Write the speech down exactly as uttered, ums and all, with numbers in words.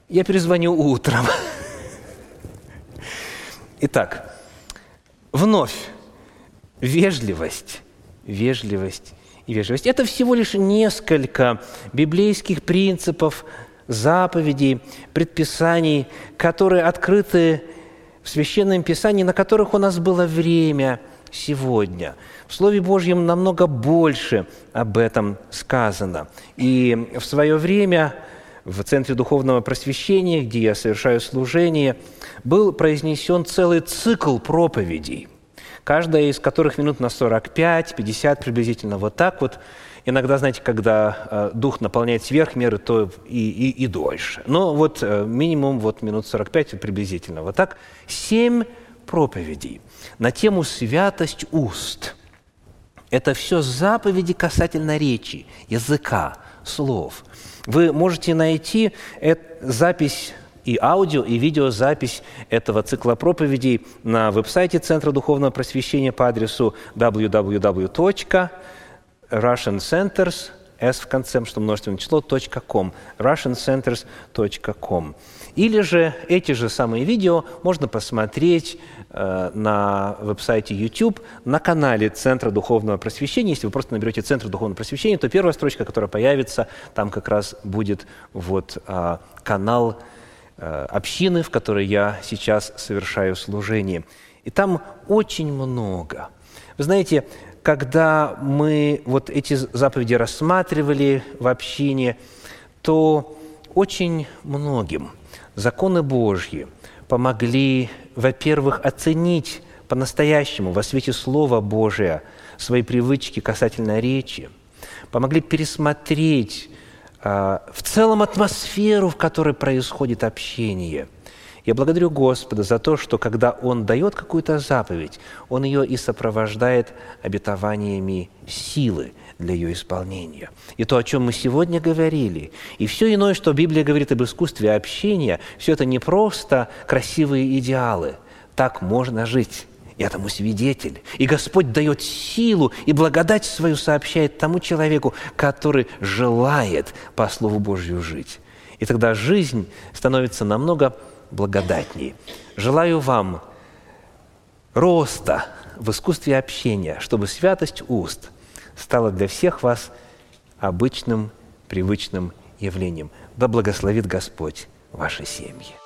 я перезвоню утром. Итак, вновь, вежливость, вежливость и вежливость. Это всего лишь несколько библейских принципов, заповедей, предписаний, которые открыты в Священном Писании, на которых у нас было время сегодня. В Слове Божьем намного больше об этом сказано. И в свое время в Центре Духовного Просвещения, где я совершаю служение, был произнесен целый цикл проповедей, каждая из которых минут на сорок пять, пятьдесят приблизительно, вот так вот. Иногда, знаете, когда э, дух наполняет сверх меры, то и, и, и дольше. Но вот э, минимум вот минут сорок пять приблизительно, вот так. Семь проповедей на тему «Святость уст». Это все заповеди касательно речи, языка, слов. Вы можете найти запись и аудио, и видеозапись этого цикла проповедей на веб-сайте Центра Духовного Просвещения по адресу дабл ю дабл ю дабл ю точка russian centers, s в конце, что множественное число, .com, russian centers точка com. Или же эти же самые видео можно посмотреть э, на веб-сайте YouTube, на канале Центра Духовного Просвещения. Если вы просто наберете Центр Духовного Просвещения, то первая строчка, которая появится, там как раз будет вот, э, канал э, общины, в которой я сейчас совершаю служение. И там очень много. Вы знаете, когда мы вот эти заповеди рассматривали в общине, то очень многим законы Божьи помогли, во-первых, оценить по-настоящему во свете Слова Божия свои привычки касательно речи, помогли пересмотреть э, в целом атмосферу, в которой происходит общение. Я благодарю Господа за то, что когда Он дает какую-то заповедь, Он ее и сопровождает обетованиями силы для ее исполнения. И то, о чем мы сегодня говорили, и все иное, что Библия говорит об искусстве общения, все это не просто красивые идеалы. Так можно жить. Я тому свидетель. И Господь дает силу и благодать свою сообщает тому человеку, который желает по Слову Божью жить. И тогда жизнь становится намного благодатней. Желаю вам роста в искусстве общения, чтобы святость уст стала для всех вас обычным, привычным явлением. Да благословит Господь ваши семьи.